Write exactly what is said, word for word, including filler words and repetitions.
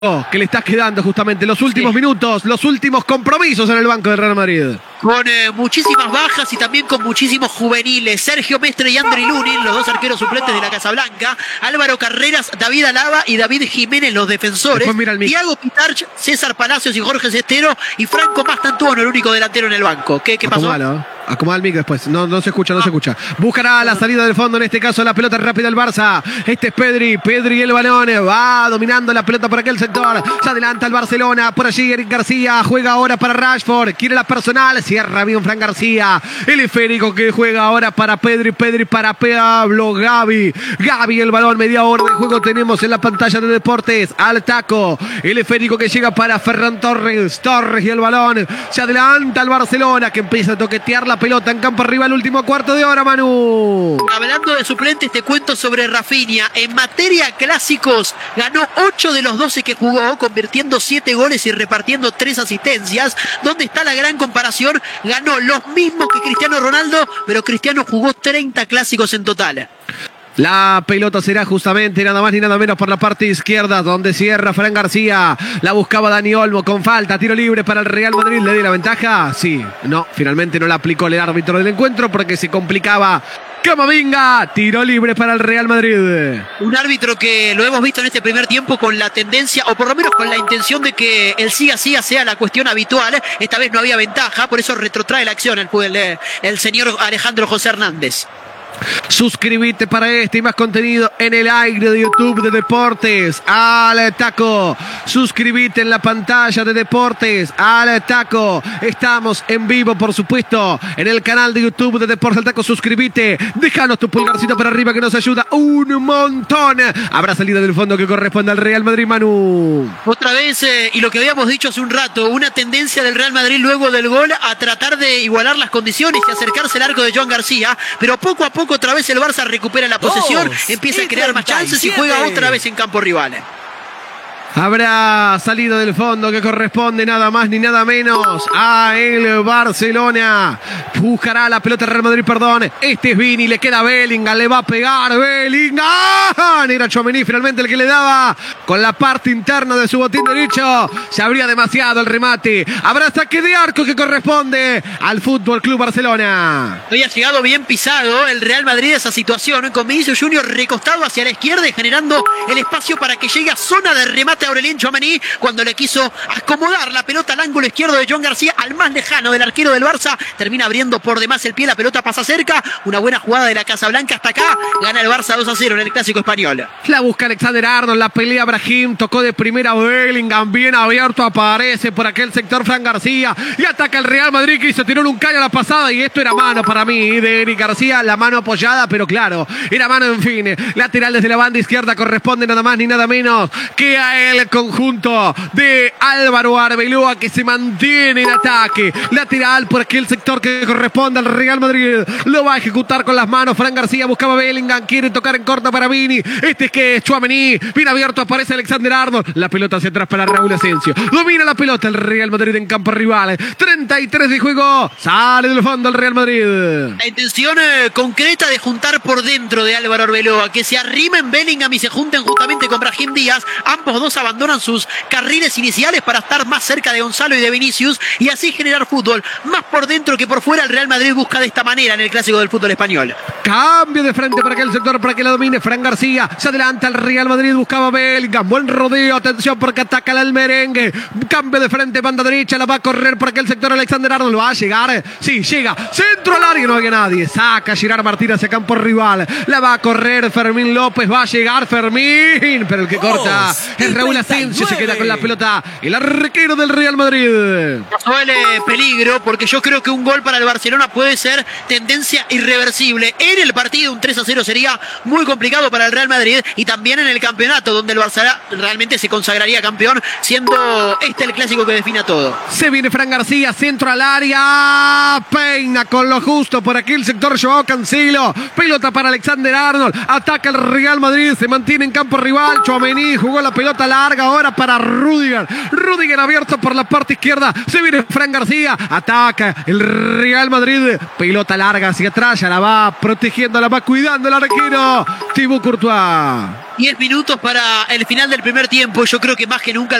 que le estás quedando justamente los últimos sí. minutos, los últimos compromisos en el banco del Real Madrid. Con eh, muchísimas bajas y también con muchísimos juveniles. Sergio Mestre y Andri Lunin, los dos arqueros suplentes de la Casa Blanca. Álvaro Carreras, David Alaba y David Jiménez, los defensores. Thiago Pitarch, César Palacios y Jorge Cestero. Y Franco Mastantuono, el único delantero en el banco. ¿Qué, qué pasó? Acomodalo. Acomoda el mic después. No, no se escucha, no ah. se escucha. Buscará la salida del fondo. En este caso, la pelota rápida del Barça. Este es Pedri. Pedri el balón. Va dominando la pelota por aquel sector. Se adelanta el Barcelona. Por allí Eric García. Juega ahora para Rashford. Quiere la personal. Cierra bien Fran García. El esférico que juega ahora para Pedri. Pedri para Pablo Gavi. Gavi el balón. Media hora de juego tenemos en la pantalla de Deportes. Al taco. El esférico que llega para Ferran Torres. Torres y el balón. Se adelanta el Barcelona que empieza a toquetear la pelota en campo arriba el último cuarto de hora, Manu. Hablando de suplentes, te cuento sobre Rafinha. En materia clásicos, ganó ocho de los doce que jugó, convirtiendo siete goles y repartiendo tres asistencias. ¿Dónde está la gran comparación? Ganó los mismos que Cristiano Ronaldo, pero Cristiano jugó treinta clásicos en total. La pelota será justamente nada más ni nada menos por la parte izquierda, donde cierra Fran García. La buscaba Dani Olmo con falta, tiro libre para el Real Madrid. ¿Le dio la ventaja? Sí, no, finalmente no la aplicó el árbitro del encuentro porque se complicaba. Camavinga, tiro libre para el Real Madrid. Un árbitro que lo hemos visto en este primer tiempo con la tendencia, o por lo menos con la intención de que el siga siga sea la cuestión habitual. Esta vez no había ventaja, por eso retrotrae la acción el, el, el señor Alejandro José Hernández. Suscríbete para este y más contenido en el aire de YouTube de Deportes al taco. Suscríbete en la pantalla de Deportes al taco. Estamos en vivo, por supuesto, en el canal de YouTube de Deportes al taco. Suscríbete, déjanos tu pulgarcito para arriba que nos ayuda un montón. Habrá salida del fondo que corresponde al Real Madrid, Manu. Otra vez, eh, y lo que habíamos dicho hace un rato, una tendencia del Real Madrid luego del gol a tratar de igualar las condiciones y acercarse al arco de Joan García, pero poco a poco otra vez el Barça recupera la posesión, oh, empieza a crear más chances y juega otra vez en campo rival. Habrá salido del fondo que corresponde nada más ni nada menos a el Barcelona. Buscará la pelota Real Madrid, perdón. Este es Vini, le queda Bellingham, le va a pegar Bellingham. Era Tchouaméni finalmente el que le daba con la parte interna de su botín derecho. Se abría demasiado el remate. Habrá saque de arco que corresponde al Fútbol Club Barcelona. Hoy ha llegado bien pisado el Real Madrid a esa situación, con Vinicius Junior recostado hacia la izquierda y generando el espacio para que llegue a zona de remate Aurelien Tchouaméni cuando le quiso acomodar la pelota al ángulo izquierdo de Joan García, al más lejano del arquero del Barça. Termina abriendo por demás el pie, la pelota pasa cerca. Una buena jugada de la Casa Blanca hasta acá. Gana el Barça dos a cero en el Clásico Español. La busca Alexander Arnold, la pelea Brahim, tocó de primera Bellingham, bien abierto, aparece por aquel sector Fran García y ataca el Real Madrid que hizo tiró un caño a la pasada y esto era mano para mí de Eric García, la mano apoyada, pero claro, era mano en fin. Lateral desde la banda izquierda corresponde nada más ni nada menos que a el conjunto de Álvaro Arbeloa que se mantiene en ataque. Lateral por aquel sector que corresponde al Real Madrid. Lo va a ejecutar con las manos. Fran García buscaba a Bellingham. Quiere tocar en corta para Vini. Este es que es Tchouaméni. Bien abierto aparece Alexander Arnold. La pelota hacia atrás para Raúl Asensio. Domina la pelota el Real Madrid en campo rival. treinta y tres de juego. Sale del fondo el Real Madrid. La intención eh, concreta de juntar por dentro de Álvaro Arbeloa. Que se arrimen Bellingham y se junten justamente con Brahim Díaz. Ambos dos abandonan sus carriles iniciales para estar más cerca de Gonzalo y de Vinicius y así generar fútbol. Más por dentro que por fuera el Real Madrid busca de esta manera en el Clásico del fútbol español. Cambio de frente para aquel sector para que la domine Fran García. Se adelanta el Real Madrid, buscaba Bellingham. Buen rodeo, atención porque ataca el merengue. Cambio de frente, banda derecha, la va a correr por aquel sector Alexander Arnold. ¿Va a llegar? Sí, llega. Centro al área, no había nadie. Saca Gerard Martín hacia campo rival. La va a correr Fermín López. Va a llegar Fermín, pero el que corta oh, es Raúl Asensio. Se queda con la pelota el arquero del Real Madrid. Suele peligro porque yo creo que un gol para el Barcelona puede ser tendencia irreversible. En el partido un tres a cero sería muy complicado para el Real Madrid y también en el campeonato donde el Barça realmente se consagraría campeón, siendo este el clásico que define todo. Se viene Fran García, centro al área, peina con lo justo por aquí el sector Joao Cancelo, pelota para Alexander Arnold, ataca el Real Madrid, se mantiene en campo rival, Tchouaméni jugó la pelota al larga ahora para Rüdiger. Rüdiger abierto por la parte izquierda. Se viene Fran García. Ataca el Real Madrid. Pelota larga hacia atrás. Ya la va protegiendo, la va cuidando el arquero Thibaut Courtois. diez minutos para el final del primer tiempo. Yo creo que más que nunca